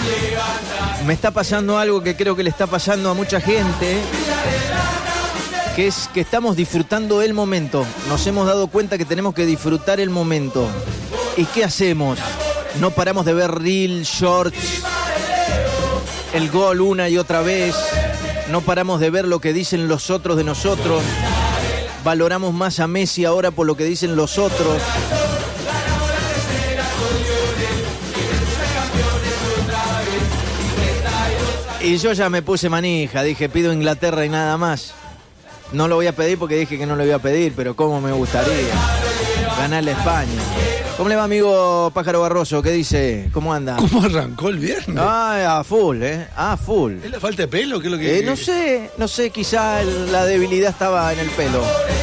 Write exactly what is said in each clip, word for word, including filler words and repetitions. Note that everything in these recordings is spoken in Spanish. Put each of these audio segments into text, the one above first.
Me está pasando algo que creo que le está pasando a mucha gente, que es que estamos disfrutando el momento. Nos hemos dado cuenta que tenemos que disfrutar el momento. ¿Y qué hacemos? No paramos de ver reels, shorts, el gol una y otra vez. No paramos de ver lo que dicen los otros de nosotros. Valoramos más a Messi ahora por lo que dicen los otros. Y yo ya me puse manija, dije, pido Inglaterra y nada más. No lo voy a pedir porque dije que no lo iba a pedir, pero cómo me gustaría ganarle a España. ¿Cómo le va, amigo Pájaro Barroso? ¿Qué dice? ¿Cómo anda? ¿Cómo arrancó el viernes? Ah, a full, ¿eh? A full. ¿Es la falta de pelo? ¿Qué es lo que...? Eh, no sé, no sé, quizá el, la debilidad estaba en el pelo.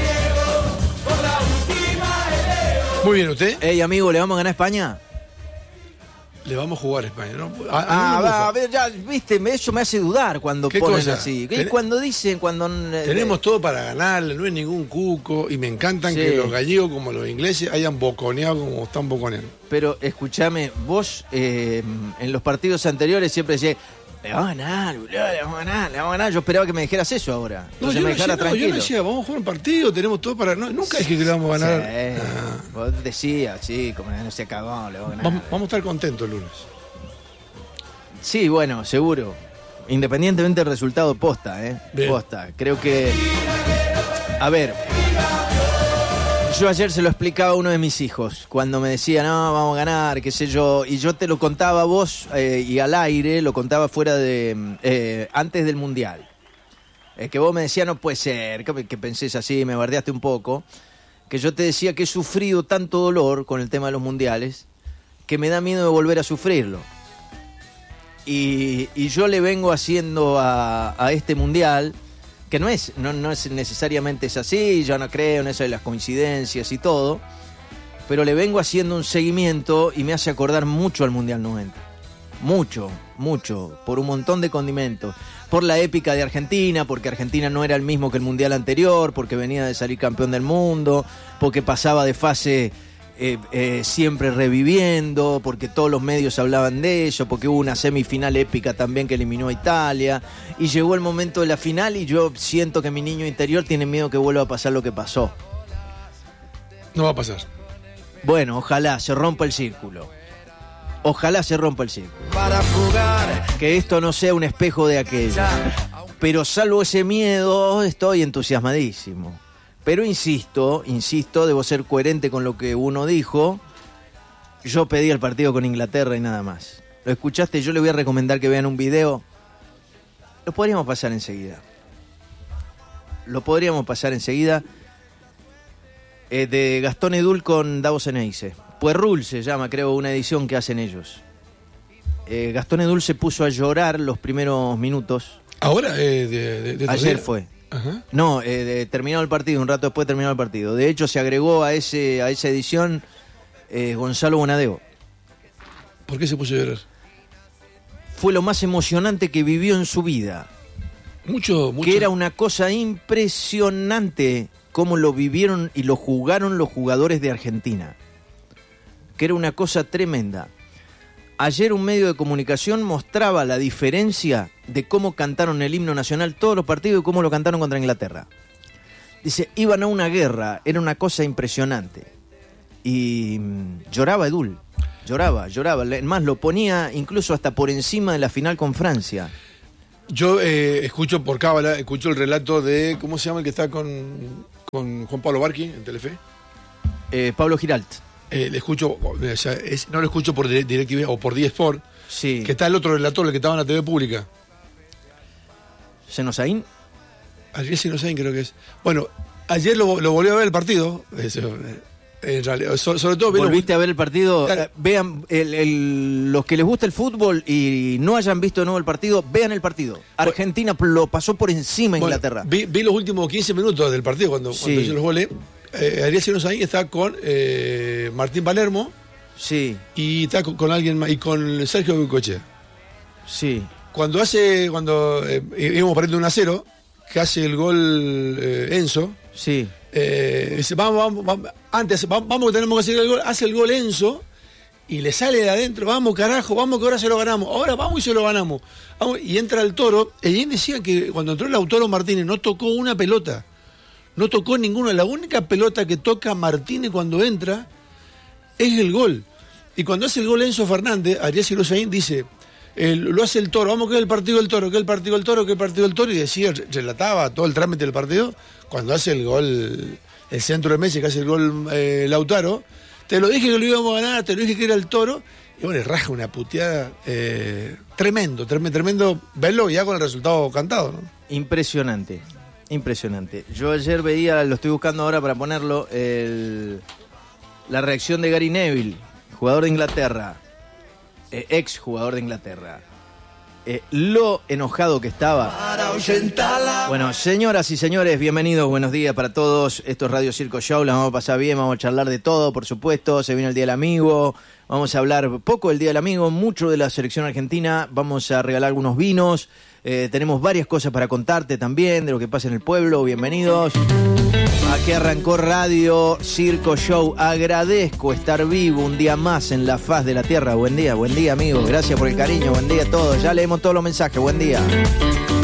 Muy bien, ¿usted? Ey, amigo, ¿le vamos a ganar a España? Le vamos a jugar a España, ¿no? A, a Ah, mí me va, a gusta. ver, ya, viste, me- eso me hace dudar cuando ¿Qué ponen cosa? así. Ten- Cuando dicen, cuando... eh, Tenemos todo para ganarle, no es ningún cuco, y me encantan Sí. que los gallegos como los ingleses hayan boconeado como están boconeando. Pero escúchame, vos eh, en los partidos anteriores siempre decías, le vamos a ganar, boludo, le vamos a ganar, le vamos a ganar. Yo esperaba que me dijeras eso ahora. No, Entonces yo me no, dejara decía, no, yo tranquilo. no decía, vamos a jugar un partido, tenemos todo para... No, nunca dije que le vamos a ganar. Sí, Ah. vos decías, sí, como no se cagó, le vamos a ganar. Vamos, vamos a estar contentos el lunes. Sí, bueno, seguro. Independientemente del resultado, posta, ¿eh? Bien. Posta. Creo que... A ver... Yo ayer se lo explicaba a uno de mis hijos, cuando me decía, no, vamos a ganar, qué sé yo, y yo te lo contaba a vos eh, y al aire, lo contaba fuera de... Eh, antes del Mundial. Es que vos me decías, no puede ser, que, que pensés así, me bardeaste un poco, que yo te decía que he sufrido tanto dolor con el tema de los mundiales, que me da miedo de volver a sufrirlo. Y, y yo le vengo haciendo a, a este mundial, que no es, no, no es necesariamente es así, yo no creo en eso de las coincidencias y todo, pero le vengo haciendo un seguimiento y me hace acordar mucho al Mundial noventa. Mucho, mucho, por un montón de condimentos. Por la épica de Argentina, porque Argentina no era el mismo que el Mundial anterior, porque venía de salir campeón del mundo, porque pasaba de fase... Eh, eh, siempre reviviendo, porque todos los medios hablaban de eso, porque hubo una semifinal épica también que eliminó a Italia, y llegó el momento de la final y yo siento que mi niño interior tiene miedo que vuelva a pasar lo que pasó. No va a pasar. Bueno, ojalá se rompa el círculo. Ojalá se rompa el círculo. Para jugar. Que esto no sea un espejo de aquello. Pero salvo ese miedo, estoy entusiasmadísimo. Pero insisto, insisto, debo ser coherente con lo que uno dijo. Yo pedí el partido con Inglaterra y nada más. ¿Lo escuchaste? Yo le voy a recomendar que vean un video. Lo podríamos pasar enseguida. Lo podríamos pasar enseguida. Eh, de Gastón Edul con Davos Eneise. Puerrul se llama, creo, una edición que hacen ellos. Eh, Gastón Edul se puso a llorar los primeros minutos. Ahora, eh, de, de, de Ayer día. fue. Ajá. No, eh, de, terminado el partido, un rato después terminó el partido. De hecho, se agregó a ese a esa edición eh, Gonzalo Bonadeo. ¿Por qué se puso a llorar? Fue lo más emocionante que vivió en su vida. Mucho, mucho. Que era una cosa impresionante cómo lo vivieron y lo jugaron los jugadores de Argentina. Que era una cosa tremenda. Ayer un medio de comunicación mostraba la diferencia de cómo cantaron el himno nacional todos los partidos y cómo lo cantaron contra Inglaterra. Dice, iban a una guerra, era una cosa impresionante. Y mm, lloraba Edul, lloraba, lloraba. Más, lo ponía incluso hasta por encima de la final con Francia. Yo eh, escucho por cábala, escucho el relato de, ¿cómo se llama el que está con, con Juan Pablo Barqui en Telefe? Eh, Pablo Giralt. Eh, le escucho, o sea, es, no lo escucho por DirecTV o por D-Sport, Sí. que está el otro relator, el que estaba en la T V pública. ¿Senosaín? Ayer sí no saben, creo que es. Bueno, ayer lo, lo volví a ver el partido. Eso, eh, en realidad, so, sobre todo... ¿Volviste a ver el partido? Claro. Eh, vean, el, el, los que les gusta el fútbol y no hayan visto de nuevo el partido, vean el partido. Argentina lo pasó por encima a Bueno, Inglaterra. vi, vi los últimos quince minutos del partido cuando, Sí. cuando yo los volé. Eh, Ariel Senosaín está con eh, Martín Palermo Sí, y está con, con alguien más, y con Sergio Goicoechea. sí. Cuando hace, cuando eh, íbamos perdiendo uno a cero, que hace el gol eh, Enzo, Sí, eh, dice, vamos, vamos, vamos, antes, vamos, vamos que tenemos que hacer el gol, hace el gol Enzo, y le sale de adentro, vamos carajo, vamos que ahora se lo ganamos, ahora vamos y se lo ganamos. Vamos, y entra el Toro, y bien decía que cuando entró el Lautaro Martínez no tocó una pelota, no tocó ninguna, la única pelota que toca Martínez cuando entra es el gol. Y cuando hace el gol Enzo Fernández, Arias Irosaín dice, eh, lo hace el Toro, vamos que es el partido del Toro, que es el partido del Toro, que es el partido del Toro, y decía, relataba todo el trámite del partido, cuando hace el gol, el centro de Messi, que hace el gol eh, Lautaro, te lo dije que lo íbamos a ganar, te lo dije que era el Toro, y bueno, raja una puteada eh, tremendo, tremendo, tremendo verlo ya con el resultado cantado, ¿no? Impresionante, impresionante. Yo ayer veía, lo estoy buscando ahora para ponerlo, el, la reacción de Gary Neville, jugador de Inglaterra, eh, ex jugador de Inglaterra. Eh, lo enojado que estaba. Bueno, señoras y señores, bienvenidos, buenos días para todos. Esto es Radio Circo Show, la vamos a pasar bien, vamos a charlar de todo, por supuesto. Se viene el Día del Amigo, vamos a hablar poco del Día del Amigo, mucho de la selección argentina, vamos a regalar algunos vinos. Eh, tenemos varias cosas para contarte también de lo que pasa en el pueblo. Bienvenidos. Aquí arrancó Radio Circo Show. Agradezco estar vivo un día más en la faz de la tierra. Buen día, buen día, amigos. Gracias por el cariño. Buen día a todos. Ya leemos todos los mensajes. Buen día.